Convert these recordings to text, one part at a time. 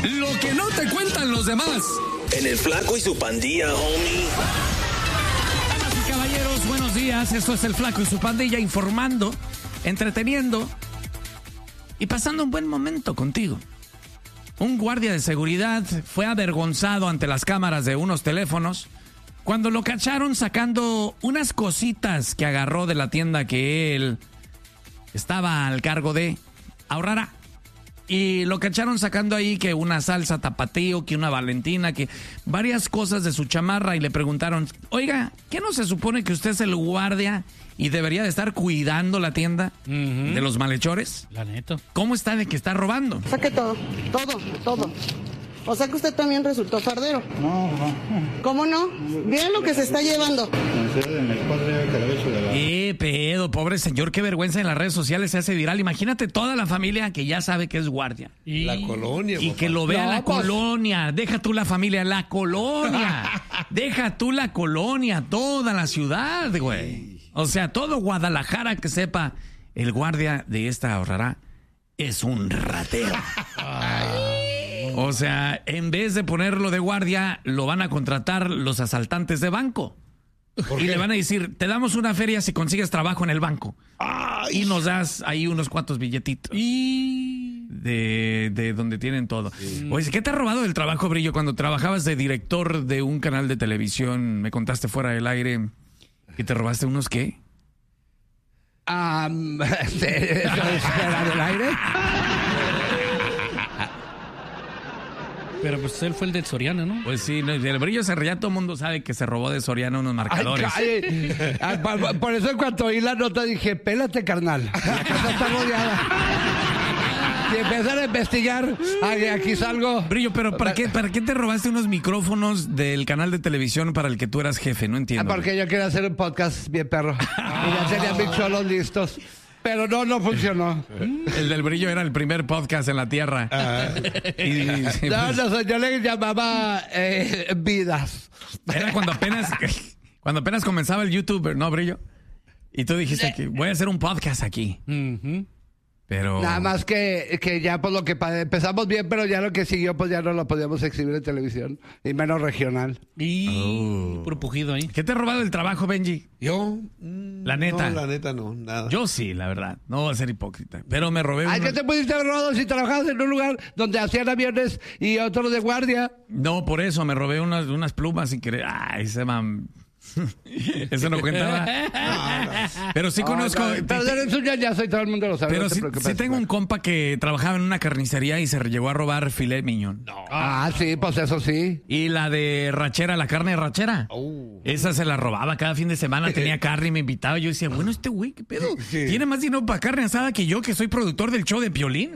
Lo que no te cuentan los demás. En el Flaco y su Pandilla, homie. Damas y caballeros, buenos días. Esto es el Flaco y su Pandilla, informando, entreteniendo y pasando un buen momento contigo. Un guardia de seguridad fue avergonzado ante las cámaras de unos teléfonos cuando lo cacharon sacando unas cositas que agarró de la tienda que él estaba al cargo de Aurrará. Y lo cacharon sacando ahí que una salsa tapatío, que una Valentina, que varias cosas de su chamarra, y le preguntaron, oiga, ¿qué no se supone que usted es el guardia y debería de estar cuidando la tienda de los malhechores? La neta. ¿Cómo está de que está robando? Saque todo. O sea que usted también resultó fardero. No. ¿Cómo no? Vean lo que se está llevando. Pedo, pobre señor, qué vergüenza, en las redes sociales se hace viral. Imagínate toda la familia que ya sabe que es guardia. La colonia, Y papá. que lo vea No, la pues. colonia. Deja tú la familia, la colonia. Deja tú la colonia, toda la ciudad, güey. O sea, todo Guadalajara que sepa, el guardia de esta Aurrará es un ratero. O sea, en vez de ponerlo de guardia, lo van a contratar los asaltantes de banco. Y le van a decir, te damos una feria si consigues trabajo en el banco. Y nos das ahí unos cuantos billetitos. De donde tienen todo. Oye, ¿qué te ha robado del trabajo, Brillo? Cuando trabajabas de director de un canal de televisión, me contaste fuera del aire que te robaste unos ¿qué? ¿Fuera del aire? Pero pues él fue el del Soriana, ¿no? Pues sí, no, el Brillo se reía, todo el mundo sabe que se robó de Soriana unos marcadores. Por eso en cuanto oí la nota dije, pélate, carnal. La casa está rodeada. Y empezar a investigar. Aquí salgo. Brillo, pero ¿para qué te robaste unos micrófonos del canal de televisión para el que tú eras jefe? No entiendo. Porque yo quería hacer un podcast bien perro. Y ya tenía mis cholos listos. Pero no funcionó. El del Brillo era el primer podcast en la tierra. Yo le llamaba Vidas. Era cuando apenas comenzaba el YouTube, ¿no, Brillo? Y tú dijiste que voy a hacer un podcast aquí. Pero... Nada más que ya por lo que empezamos bien, pero ya lo que siguió, pues ya no lo podíamos exhibir en televisión. Y menos regional. Y puro pujido ahí. ¿Qué te ha robado el trabajo, Benji? ¿Yo? La neta. No, la neta no, nada. Yo sí, la verdad. No voy a ser hipócrita. Pero me robé Ay, ¿qué te pudiste haber robado si trabajabas en un lugar donde hacían aviones y otros de guardia? No, por eso me robé unas plumas sin querer. Ay, se man... Eso no cuenta. Pero sí conozco. Pero eres un ñañazo y todo el mundo lo sabe. Pero no te sí preocupes. tengo un compa que trabajaba en una carnicería y se llegó a robar filet mignon. Sí, pues eso sí. Y la de rachera, la carne de rachera. Esa se la robaba cada fin de semana, tenía carne y me invitaba. Yo decía, bueno, este güey, ¿qué pedo? Tiene más dinero para carne asada que yo, que soy productor del show de Piolín.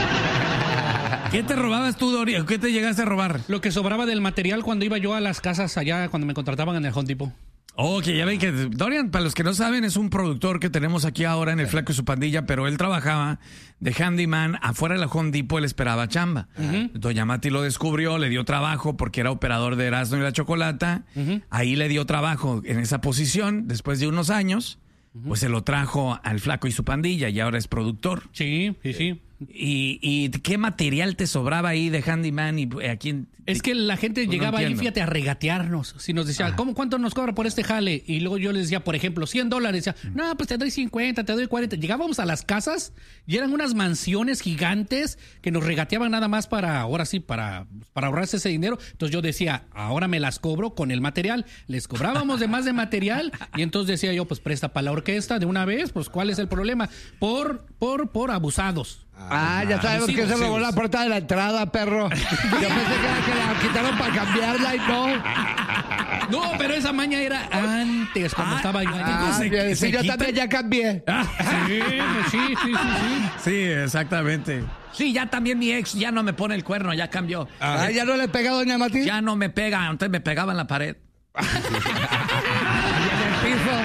¿Qué te robabas tú, Dori? ¿Qué te llegaste a robar? Lo que sobraba del material cuando iba yo a las casas allá, cuando me contrataban en el Home Depot. Oh, que ya ven que Dorian, para los que no saben, es un productor que tenemos aquí ahora en el Flaco y su Pandilla, pero él trabajaba de handyman afuera de la Home Depot, él esperaba chamba. Doña Mati lo descubrió, le dio trabajo porque era operador de Erasmo y la Chocolata. Ahí le dio trabajo en esa posición. Después de unos años, pues se lo trajo al Flaco y su Pandilla y ahora es productor. Sí. ¿Y qué material te sobraba ahí de handyman? Y aquí Es que la gente Pues no llegaba ahí, entiendo. fíjate, a regatearnos. Si nos decía, ¿cuánto nos cobra por este jale? Y luego yo les decía, por ejemplo, $100. Decía, no, pues te doy 50, te doy 40. Llegábamos a las casas y eran unas mansiones gigantes que nos regateaban nada más para ahorrarse ese dinero. Entonces yo decía, ahora me las cobro con el material. Les cobrábamos de más de material y entonces decía yo, pues presta para la orquesta de una vez. Pues ¿cuál es el problema? Por abusados. Ya sabemos que se robó la puerta de la entrada, perro. Yo pensé que la quitaron para cambiarla y no. No, pero esa maña era antes, cuando estaba yo. Sí, yo también ya cambié. Sí. Sí, exactamente. Sí, ya también mi ex ya no me pone el cuerno, ya cambió. ¿Ya no le pega a doña Mati? Ya no me pega, antes me pegaba en la pared. En el piso.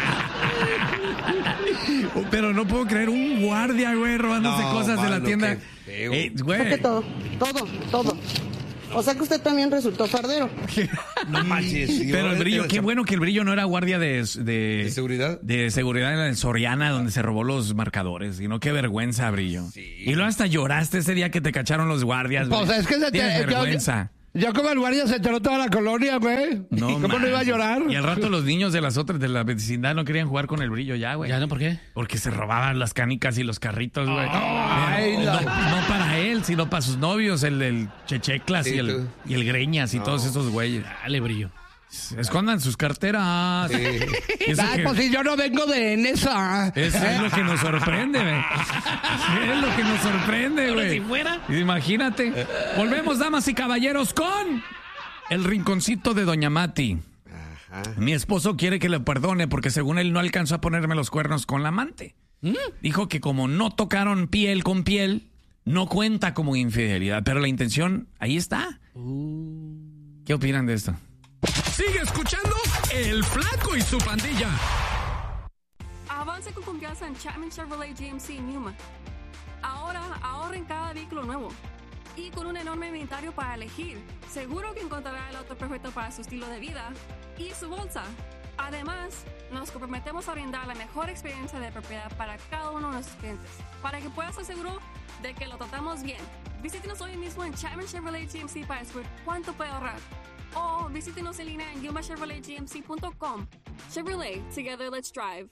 Pero no puedo creer un guardia, güey, robándose cosas de la mano, tienda. qué feo. Güey. Saque todo. O sea que usted también resultó fardero. No manches. Pero el brillo, qué bueno que el brillo no era guardia ¿De seguridad? de seguridad en Soriana, donde se robó los marcadores. Sino qué vergüenza, brillo. Y luego hasta lloraste ese día que te cacharon los guardias. Pues güey. es que Tienes vergüenza. Ya como el guardia se enteró toda la colonia, güey. No, ¿Cómo no iba a llorar? Y al rato los niños de la vecindad no querían jugar con el brillo ya, güey. ¿Ya no? ¿Por qué? Porque se robaban las canicas y los carritos, güey. Ay, no, no. no para él, sino para sus novios, el Checheclas Sí, y el Greñas y todos esos güeyes. Dale, brillo. Escondan sus carteras. Eso Ay, que- pues si yo no vengo de esa. Eso es lo que nos sorprende, güey. Es lo que nos sorprende, Ahora, güey. si fuera. Imagínate. Volvemos, damas y caballeros, con el rinconcito de Doña Mati. Mi esposo quiere que le perdone porque según él no alcanzó a ponerme los cuernos con la amante. Dijo que como no tocaron piel con piel, no cuenta como infidelidad. Pero la intención, ahí está. ¿Qué opinan de esto? Sigue escuchando El Flaco y su Pandilla. Avance con confianza en Chapman Chevrolet GMC Newman. Ahora ahorra en cada vehículo nuevo. Y con un enorme inventario para elegir, seguro que encontrará el auto perfecto para su estilo de vida y su bolsa. Además, nos comprometemos a brindar la mejor experiencia de propiedad para cada uno de nuestros clientes, para que puedas estar seguro de que lo tratamos bien. Visítenos hoy mismo en Chapman Chevrolet GMC para descubrir cuánto puede ahorrar. O visítenos en línea en yumachevroletgmc.com. Chevrolet, together let's drive.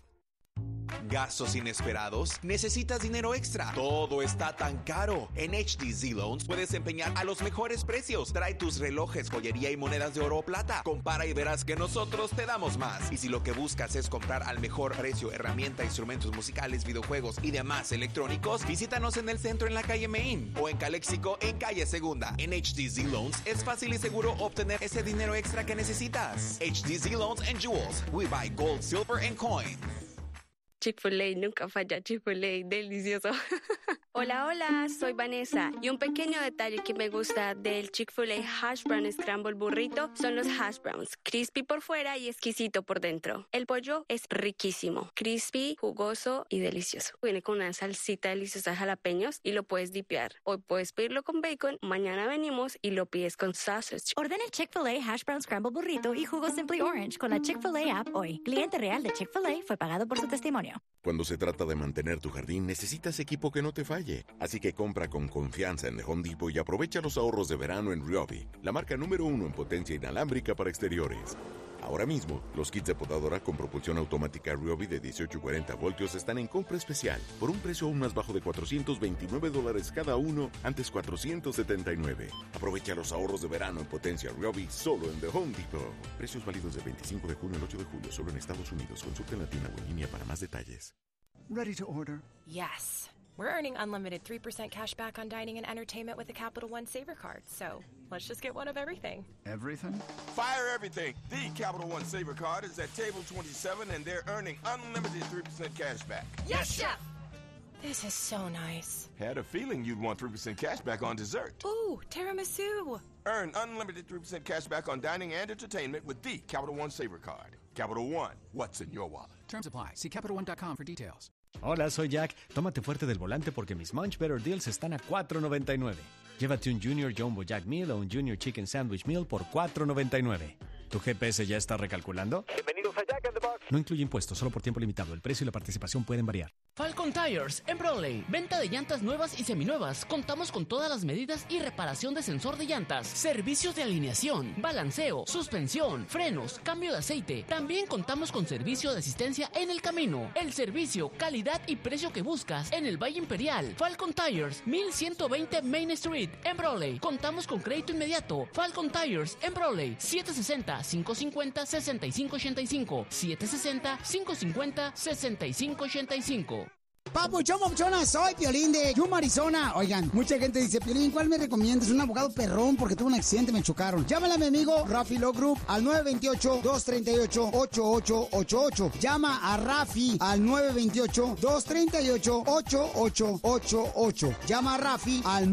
Gastos inesperados, necesitas dinero extra. Todo está tan caro. En HDZ Loans puedes empeñar a los mejores precios. Trae tus relojes, joyería y monedas de oro o plata. Compara y verás que nosotros te damos más. Y si lo que buscas es comprar al mejor precio herramienta, instrumentos musicales, videojuegos y demás electrónicos, visítanos en el centro en la calle Main o en Calexico en calle Segunda. En HDZ Loans es fácil y seguro obtener ese dinero extra que necesitas. HDZ Loans and Jewels. We buy gold, silver and coins. Chick-fil-A nunca falla, Chick-fil-A, delicioso. Hola, hola, soy Vanessa y un pequeño detalle que me gusta del Chick-fil-A Hash Brown Scramble Burrito son los hash browns, crispy por fuera y exquisito por dentro. El pollo es riquísimo, crispy, jugoso y delicioso. Viene con una salsita deliciosa de jalapeños y lo puedes dipear. Hoy puedes pedirlo con bacon, mañana venimos y lo pides con sausage. Ordena el Chick-fil-A Hash Brown Scramble Burrito y jugo Simply Orange con la Chick-fil-A app hoy. Cliente real de Chick-fil-A fue pagado por su testimonio. Cuando se trata de mantener tu jardín, necesitas equipo que no te falle. Así que compra con confianza en The Home Depot y aprovecha los ahorros de verano en Ryobi, la marca número 1 en potencia inalámbrica para exteriores. Ahora mismo, los kits de podadora con propulsión automática Ryobi de 18-40 voltios están en compra especial por un precio aún más bajo de $429 cada uno, antes $479. Aprovecha los ahorros de verano en potencia Ryobi solo en The Home Depot. Precios válidos del 25 de junio al 8 de julio solo en Estados Unidos. Consulta en la tienda o en línea para más detalles. Ready to order? Yes. We're earning unlimited 3% cash back on dining and entertainment with the Capital One Saver Card, so let's just get one of everything. Everything? Fire everything. The Capital One Saver Card is at table 27 and they're earning unlimited 3% cash back. Yes, Chef! This is so nice. Had a feeling you'd want 3% cash back on dessert. Ooh, tiramisu. Earn unlimited 3% cash back on dining and entertainment with the Capital One Saver Card. Capital One, what's in your wallet? Terms apply. See CapitalOne.com for details. Hola, soy Jack. Tómate fuerte del volante porque mis Munch Better Deals están a $4.99. Llévate un Junior Jumbo Jack Meal o un Junior Chicken Sandwich Meal por $4.99. ¿Tu GPS ya está recalculando? Bienvenidos a Jack in the Box. No incluye impuestos, solo por tiempo limitado. El precio y la participación pueden variar. Falcon Tires, en Brawley. Venta de llantas nuevas y seminuevas. Contamos con todas las medidas y reparación de sensor de llantas. Servicios de alineación, balanceo, suspensión, frenos, cambio de aceite. También contamos con servicio de asistencia en el camino. El servicio, calidad y precio que buscas en el Valle Imperial. Falcon Tires, 1120 Main Street, en Brawley. Contamos con crédito inmediato. Falcon Tires, en Brawley. 760-550-6585. 760-550-6585. Papuchón, papuchona, soy Piolín de Yuma, Arizona. Oigan, mucha gente dice, Piolín, ¿cuál me recomiendas? Un abogado perrón porque tuve un accidente, me chocaron. Llámale a mi amigo Rafi Law Group al 928-238-8888. Llama a Rafi al 928-238-8888. Llama a Rafi al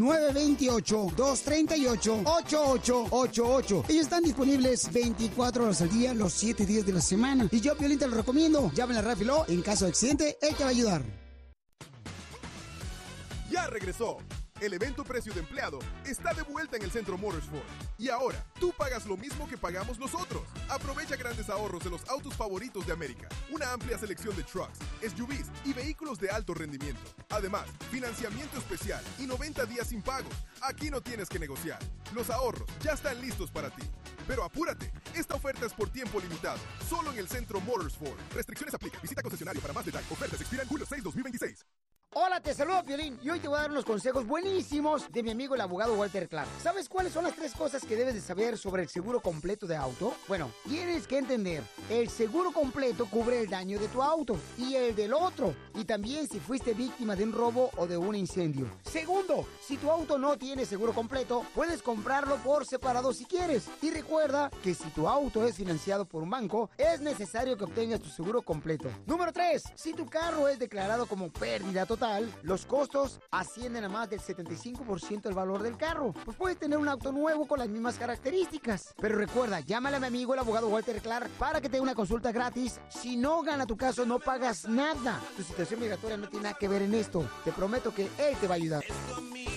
928-238-8888. Ellos están disponibles 24 horas al día, los 7 días de la semana. Y yo, Piolín, te lo recomiendo. Llámale a Rafi Law. En caso de accidente, él te va a ayudar. Ya regresó El evento Precio de Empleado está de vuelta en el Centro Motorsport. Y ahora, tú pagas lo mismo que pagamos nosotros. Aprovecha grandes ahorros de los autos favoritos de América. Una amplia selección de trucks, SUVs y vehículos de alto rendimiento. Además, financiamiento especial y 90 días sin pagos. Aquí no tienes que negociar. Los ahorros ya están listos para ti. Pero apúrate, esta oferta es por tiempo limitado, solo en el Centro Motorsport. Restricciones aplican. Visita concesionario para más detalles. Ofertas expiran julio 6, 2026. Hola, te saludo, Piolín, y hoy te voy a dar unos consejos buenísimos de mi amigo el abogado Walter Clark. ¿Sabes cuáles son las 3 cosas que debes de saber sobre el seguro completo de auto? Bueno, tienes que entender, el seguro completo cubre el daño de tu auto y el del otro, y también si fuiste víctima de un robo o de un incendio. Segundo, si tu auto no tiene seguro completo, puedes comprarlo por separado si quieres. Y recuerda que si tu auto es financiado por un banco, es necesario que obtengas tu seguro completo. Número 3, si tu carro es declarado como pérdida total, los costos ascienden a más del 75% del valor del carro. Pues puedes tener un auto nuevo con las mismas características. Pero recuerda, llámale a mi amigo el abogado Walter Clark para que te dé una consulta gratis. Si no gana tu caso, no pagas nada. Tu situación migratoria no tiene nada que ver en esto. Te prometo que él te va a ayudar.